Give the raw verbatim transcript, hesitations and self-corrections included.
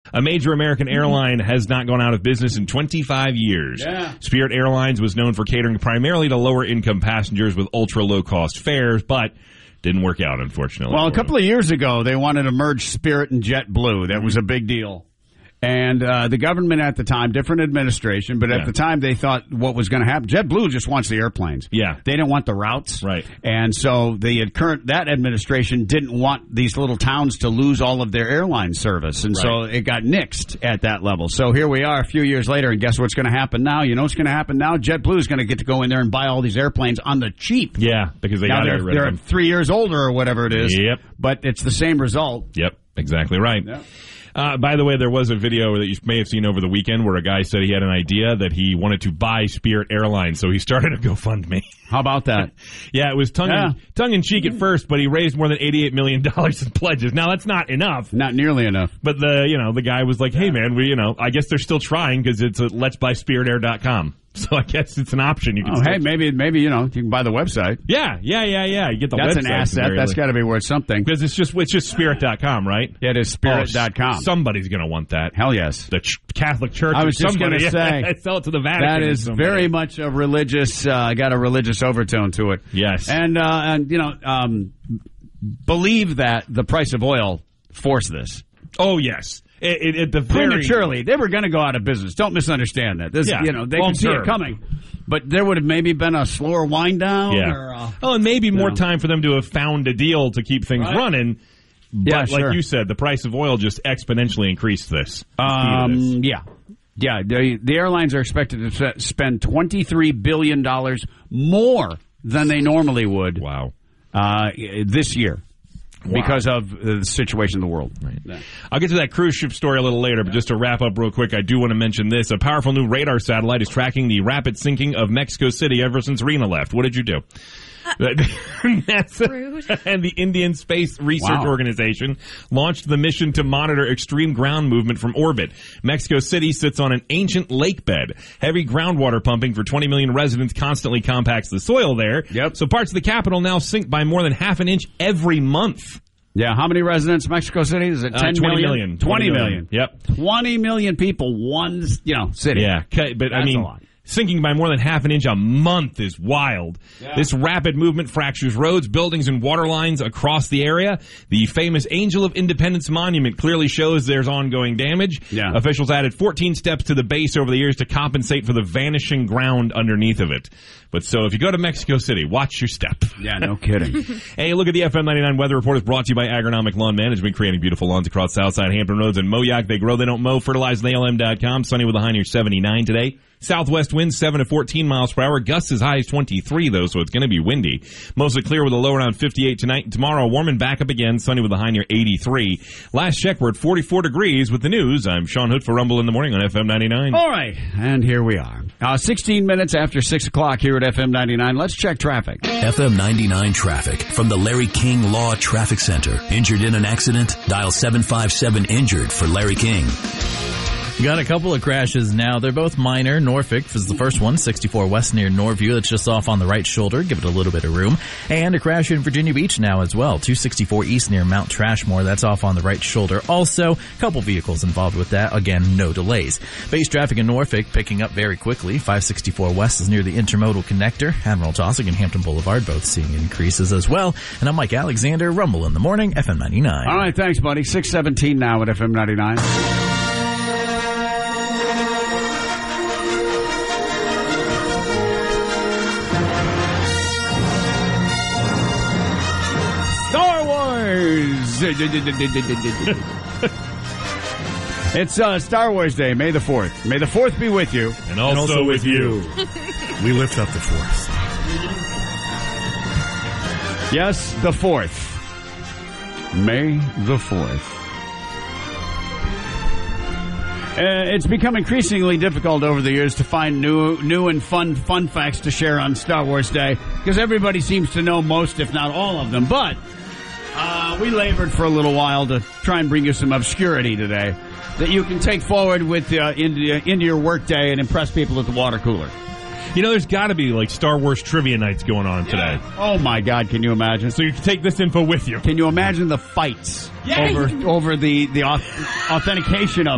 A major American airline has not gone out of business in twenty-five years. Yeah. Spirit Airlines was known for catering primarily to lower-income passengers with ultra-low-cost fares, but didn't work out, unfortunately. Well, a couple of years ago, they wanted to merge Spirit and JetBlue. That was a big deal. And uh, the government at the time, different administration, but at Yeah. the time they thought what was going to happen. JetBlue just wants the airplanes. Yeah. They didn't want the routes. Right. And so the current that administration didn't want these little towns to lose all of their airline service. And so Right. it got nixed at that level. So here we are a few years later, and guess what's going to happen now? You know what's going to happen now? JetBlue is going to get to go in there and buy all these airplanes on the cheap. Yeah, because they Now got to they're, get rid they're of them. three years older or whatever it is. Yep. But it's the same result. Yep, exactly right. Yeah. Uh, by the way, there was a video that you may have seen over the weekend where a guy said he had an idea that he wanted to buy Spirit Airlines, so he started a GoFundMe. How about that? Yeah, it was tongue, Yeah. in, tongue in cheek at first, but he raised more than eighty-eight million dollars in pledges. Now, that's not enough. Not nearly enough. But the you know the guy was like, hey, man, we you know I guess they're still trying because it's at lets buy spirit air dot com. So I guess it's an option. You can Oh, still- hey, maybe, maybe you know, you can buy the website. Yeah, yeah, yeah, yeah. You get the That's website. an asset. That's got to be worth something. Because it's just it's just spirit dot com, right? Yeah, it is spirit dot com. Oh, somebody's going to want that. Hell yes. The ch- Catholic Church. I was or just going somebody. to say. Sell it to the Vatican. That or is somebody. very much a religious, uh, got a religious overtone to it. Yes. And, uh, and you know, um, believe that the price of oil forced this. Oh, yes. It, it, at the very... Prematurely. They were going to go out of business. Don't misunderstand that. This, Yeah. you know, they Long could see it term. coming. But there would have maybe been a slower wind down. Yeah. Or, uh, oh, and maybe more know. time for them to have found a deal to keep things Right. running. But Yeah, like sure. you said, the price of oil just exponentially increased this. Um, Speed of this. yeah. Yeah, the, the airlines are expected to se- spend twenty-three billion dollars more than they normally would Wow. uh, this year Wow. because of the situation in the world. Right. Yeah. I'll get to that cruise ship story a little later, but just to wrap up real quick, I do want to mention this. A powerful new radar satellite is tracking the rapid sinking of Mexico City ever since Rena left. What did you do? NASA Rude. and the Indian Space Research Wow. Organization launched the mission to monitor extreme ground movement from orbit. Mexico City sits on an ancient lake bed. Heavy groundwater pumping for twenty million residents constantly compacts the soil there. Yep. So parts of the capital now sink by more than half an inch every month. Yeah, how many residents in Mexico City? Is it Uh, ten twenty million? million. twenty twenty million. Yep. twenty million people, one, you know, city. Yeah, okay, but I That's mean, a lot. sinking by more than half an inch a month is wild. Yeah. This rapid movement fractures roads, buildings, and water lines across the area. The famous Angel of Independence Monument clearly shows there's ongoing damage. Yeah. Officials added fourteen steps to the base over the years to compensate for the vanishing ground underneath of it. But so if you go to Mexico City, watch your step. Yeah, no kidding. Hey, look at the F M ninety-nine Weather Report is brought to you by Agronomic Lawn Management, creating beautiful lawns across Southside Hampton Roads and Moyock. They grow, they don't mow. Fertilize A L M dot com. Sunny with a high near seventy-nine today. Southwest winds seven to fourteen miles per hour. Gusts as high as twenty-three, though, so it's going to be windy. Mostly clear with a low around fifty-eight tonight. And tomorrow, warming back up again. Sunny with a high near eighty-three. Last check, we're at forty-four degrees with the news. I'm Sean Hood for Rumble in the Morning on F M ninety-nine. All right, and here we are. Uh, sixteen minutes after six o'clock here at F M ninety-nine. Let's check traffic. F M ninety-nine traffic from the Larry King Law Traffic Center. Injured in an accident? Dial seven five seven injured for Larry King. Got a couple of crashes now. They're both minor. Norfolk is the first one, sixty-four west near Norview. That's just off on the right shoulder. Give it a little bit of room. And a crash in Virginia Beach now as well. two sixty-four east near Mount Trashmore. That's off on the right shoulder. Also, a couple vehicles involved with that. Again, no delays. Base traffic in Norfolk picking up very quickly. five sixty-four west is near the Intermodal Connector. Admiral Taussig and Hampton Boulevard both seeing increases as well. And I'm Mike Alexander. Rumble in the Morning, F M ninety-nine. All right, thanks, buddy. six seventeen now at F M ninety-nine. Star Wars! It's uh, Star Wars Day, May the fourth. May the fourth be with you. And also, also with with you. We lift up the fourth. Yes, the fourth. May the fourth. Uh, it's become increasingly difficult over the years to find new new and fun fun facts to share on Star Wars Day because everybody seems to know most, if not all of them. But uh, we labored for a little while to try and bring you some obscurity today that you can take forward with uh, into, into your workday and impress people at the water cooler. You know, there's got to be like Star Wars trivia nights going on today. Oh, my God, can you imagine? So you can take this info with you. Can you imagine the fights over over the, the authentication of